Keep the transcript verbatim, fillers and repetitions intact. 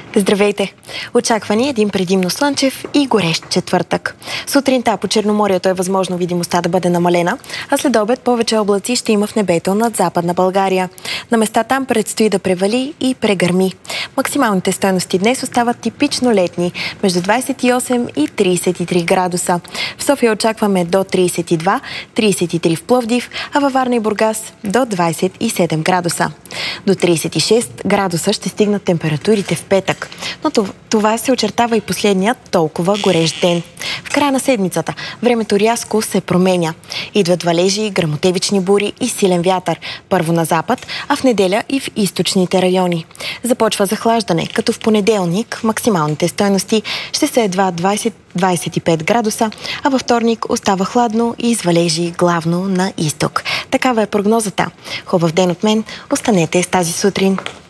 Здравейте! Очаква ни един предимно слънчев и горещ четвъртък. Сутринта по Черноморието е възможно видимостта да бъде намалена, а след обед повече облаци ще има в небето над Западна България. На места там предстои да превали и прегърми. Максималните стойности днес остават типично летни, между двадесет и осем и тридесет и три градуса. В София очакваме до тридесет и два, тридесет и три в Пловдив, а във Варна и Бургас до двадесет и седем градуса. До тридесет и шест градуса ще стигнат температурите в петък. Но това се очертава и последният толкова горещ ден. В края на седмицата времето рязко се променя. Идват валежи, гръмотевични бури и силен вятър. Първо на запад, а в неделя и в източните райони. Започва захлаждане, като в понеделник максималните стойности ще са едва двадесет до двадесет и пет градуса, а във вторник остава хладно и извалежи главно на изток. Такава е прогнозата. Хубав ден от мен. Останете с тази сутрин.